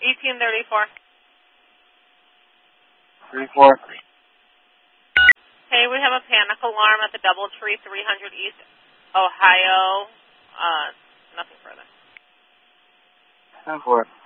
1834. 34. Hey, we have a panic alarm at the Doubletree, 300 East Ohio. Nothing further. 10-4.